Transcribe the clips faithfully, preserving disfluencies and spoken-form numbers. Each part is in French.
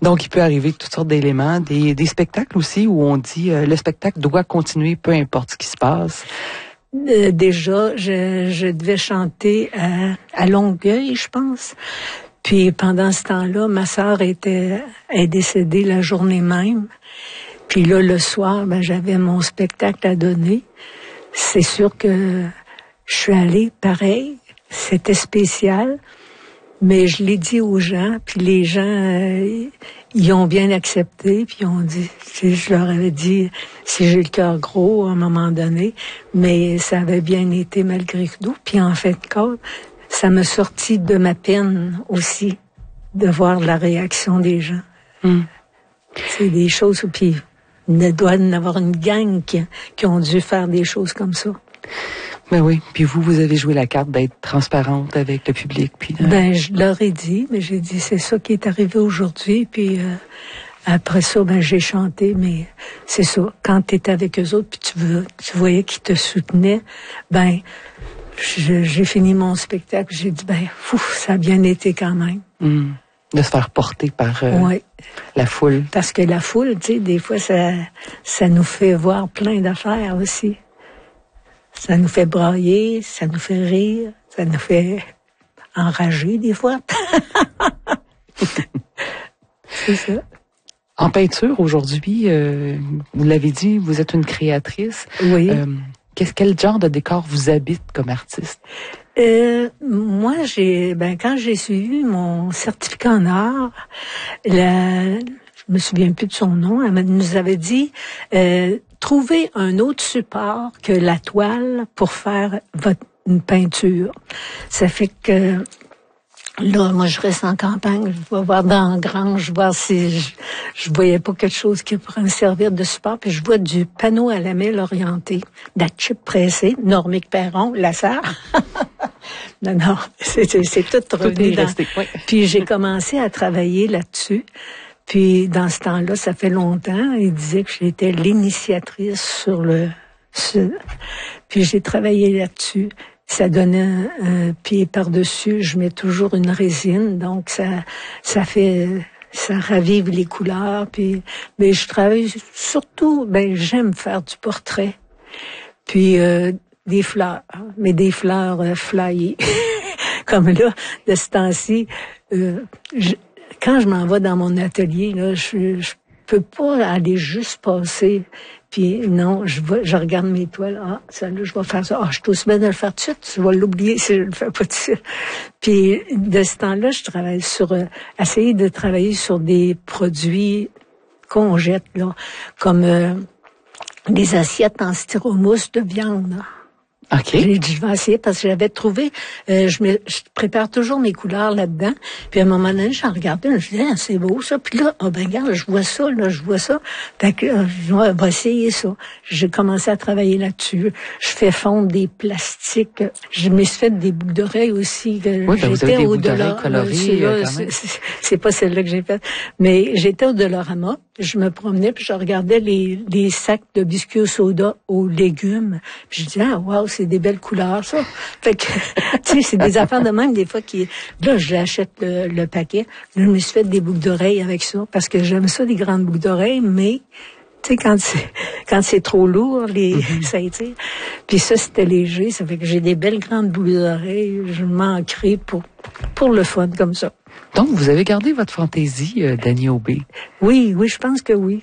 Donc, il peut arriver toutes sortes d'éléments, des, des spectacles aussi où on dit euh, le spectacle doit continuer, peu importe ce qui se passe. Euh, déjà, je, je devais chanter à, à Longueuil, je pense. Puis pendant ce temps-là, ma sœur était est décédée la journée même. Puis là, le soir, ben, j'avais mon spectacle à donner. C'est sûr que je suis allée, pareil, c'était spécial, mais je l'ai dit aux gens, puis les gens, euh, ils ont bien accepté, puis ils ont dit, je leur avais dit, si j'ai le cœur gros à un moment donné, mais ça avait bien été malgré tout. Puis en fait, ça m'a sorti de ma peine aussi, de voir la réaction des gens. Mm. C'est des choses, puis il doit y en avoir une gang qui, qui ont dû faire des choses comme ça. Ben oui, puis vous, vous avez joué la carte d'être transparente avec le public. Puis euh... Ben, je leur ai dit, mais j'ai dit, c'est ça qui est arrivé aujourd'hui, puis euh, après ça, ben j'ai chanté, mais c'est ça, quand tu étais avec eux autres, puis tu, veux, tu voyais qu'ils te soutenaient, ben, je, j'ai fini mon spectacle, j'ai dit, ben, ouf, ça a bien été quand même. Mmh. De se faire porter par euh, ouais. la foule. Parce que la foule, tu sais, des fois, ça, ça nous fait voir plein d'affaires aussi. Ça nous fait brailler, ça nous fait rire, ça nous fait enrager des fois. C'est ça. En peinture, aujourd'hui, euh, vous l'avez dit, vous êtes une créatrice. Oui. Euh, qu'est-ce, quel genre de décor vous habite comme artiste? Euh, moi, j'ai, ben, quand j'ai suivi mon certificat en art, la, je me souviens plus de son nom, elle nous avait dit, euh, trouvez un autre support que la toile pour faire votre, une peinture. Ça fait que, là, moi, je reste en campagne, je vais voir dans la grange, voir si je, je voyais pas quelque chose qui pourrait me servir de support, puis je vois du panneau à lamelle orienté, de la chip pressée, Normique Perron, la sœur. Non, non, c'est, c'est, c'est tout, tout revenu dans... Resté, oui. Puis j'ai commencé à travailler là-dessus. Puis dans ce temps-là, ça fait longtemps, il disait que j'étais l'initiatrice sur le... Sur... Puis j'ai travaillé là-dessus. Ça donnait un, un pied par-dessus. Je mets toujours une résine, donc ça, ça fait... Ça ravive les couleurs. Puis, mais je travaille surtout... Ben, j'aime faire du portrait. Puis... Euh, des fleurs, mais des fleurs euh, flyées. Comme là, de ce temps-ci, euh, je, quand je m'en vais dans mon atelier, là, je, je peux pas aller juste passer. Puis non, je vais, je regarde mes toiles. Ah, ça là, je vais faire ça. Ah, je t'ose bien de le faire tout de suite. Je vais l'oublier si je le fais pas tout de suite. Puis de ce temps-là, je travaille sur, euh, essayer de travailler sur des produits qu'on jette, là, comme euh, des assiettes en styromousse de viande, là. Okay. J'ai dit, je vais essayer parce que j'avais trouvé, euh, je, me, je prépare toujours mes couleurs là-dedans. Puis à un moment donné, j'en regardais, je me disais, ah, c'est beau ça. Puis là, oh ben regarde, je vois ça, là, je vois ça. Fait que euh, je vais essayer ça. J'ai commencé à travailler là-dessus. Je fais fondre des plastiques. Je me suis fait des boucles d'oreilles aussi. Que oui, ben j'étais vous avez des au boucles d'oreilles colorées. Euh, c'est, c'est, c'est pas celle-là que j'ai faite. Mais j'étais au Dollarama. Je me promenais puis je regardais les, les sacs de biscuits au soda aux légumes. Puis je disais, ah wow, c'est des belles couleurs, ça. Fait que, tu sais, c'est des affaires de même, des fois, qui, là, j'achète le, le paquet. Là, je me suis fait des boucles d'oreilles avec ça, parce que j'aime ça, les grandes boucles d'oreilles, mais, tu sais, quand c'est, quand c'est trop lourd, les, mm-hmm. ça étire. Puis ça, c'était léger, ça fait que j'ai des belles grandes boucles d'oreilles. Je manquerai pour, pour le fun, comme ça. Donc, vous avez gardé votre fantaisie, euh, Dany Aubé? Oui, oui, je pense que oui.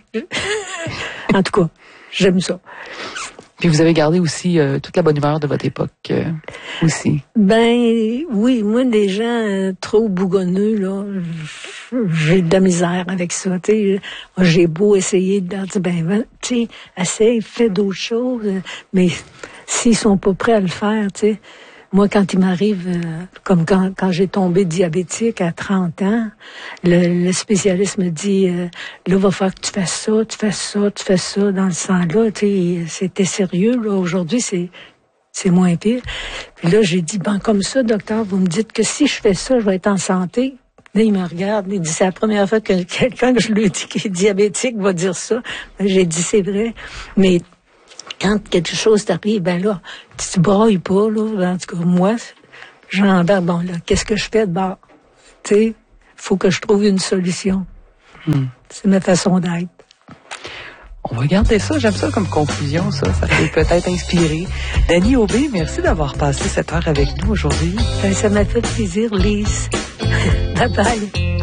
En tout cas, j'aime ça. Puis vous avez gardé aussi euh, toute la bonne humeur de votre époque euh, aussi. Ben oui, moi des gens euh, trop bougonneux là, j'ai de la misère avec ça. Tu sais, j'ai beau essayer de leur dire ben tu sais, essaye, fais d'autres choses, mais s'ils sont pas prêts à le faire, tu sais. Moi, quand il m'arrive, euh, comme quand, quand j'ai tombé diabétique à trente ans, le, le spécialiste me dit, euh, là, va falloir que tu fasses ça, tu fasses ça, tu fasses ça dans le sang-là. Tu sais, c'était sérieux, là. Aujourd'hui, c'est, c'est moins pire. Puis là, j'ai dit, ben, comme ça, docteur, vous me dites que si je fais ça, je vais être en santé. Là, il me regarde, il dit, c'est la première fois que quelqu'un que je lui dis qui est diabétique va dire ça. J'ai dit, c'est vrai. Mais, quand quelque chose t'arrive, ben là, tu te brailles pas, là. En tout cas, moi, j'en vais, bon, là, qu'est-ce que je fais de bord? Tu sais, faut que je trouve une solution. Hmm. C'est ma façon d'être. On va garder ça. J'aime ça comme conclusion, ça. Ça peut peut-être inspirer. Dany Aubé, merci d'avoir passé cette heure avec nous aujourd'hui. Ben, ça m'a fait plaisir, Lise. Bye bye.